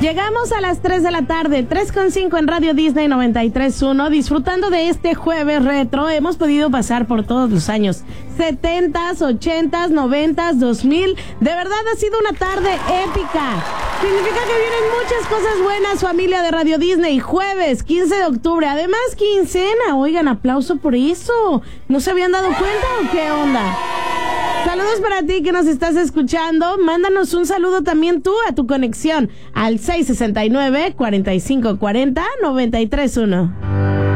Llegamos a las 3 de la tarde, 3:05 en Radio Disney 93.1, disfrutando de este jueves retro. Hemos podido pasar por todos los años, 70s, 80s, 90s, 2000. De verdad ha sido una tarde épica. Significa que vienen muchas cosas buenas, familia de Radio Disney. Jueves, 15 de octubre, además quincena. Oigan, aplauso por eso. ¿No se habían dado cuenta o qué onda? Saludos para ti que nos estás escuchando. Mándanos un saludo también tú a tu conexión al 669-4540-931.